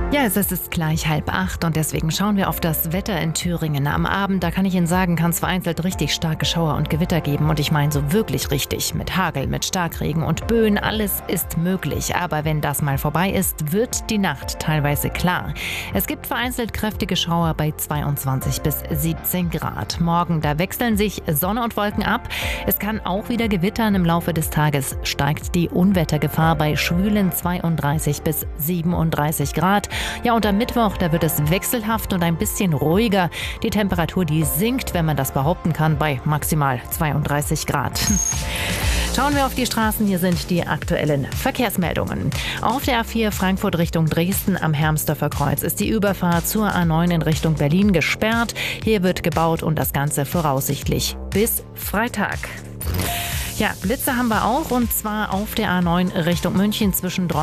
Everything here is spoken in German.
Ja, es ist gleich 7:30 und deswegen schauen wir auf das Wetter in Thüringen. Am Abend, da kann ich Ihnen sagen, kann es vereinzelt richtig starke Schauer und Gewitter geben. Und ich meine so wirklich richtig. Mit Hagel, mit Starkregen und Böen, alles ist möglich. Aber wenn das mal vorbei ist, wird die Nacht teilweise klar. Es gibt vereinzelt kräftige Schauer bei 22 bis 17 Grad. Morgen, da wechseln sich Sonne und Wolken ab. Es kann auch wieder gewittern. Im Laufe des Tages steigt die Unwettergefahr bei schwülen 32 bis 37 Grad. Ja, und am Mittwoch, da wird es wechselhaft und ein bisschen ruhiger. Die Temperatur, die sinkt, wenn man das behaupten kann, bei maximal 32 Grad. Schauen wir auf die Straßen. Hier sind die aktuellen Verkehrsmeldungen. Auf der A4 Frankfurt Richtung Dresden am Hermsdorfer Kreuz ist die Überfahrt zur A9 in Richtung Berlin gesperrt. Hier wird gebaut und das Ganze voraussichtlich bis Freitag. Ja, Blitze haben wir auch, und zwar auf der A9 Richtung München zwischen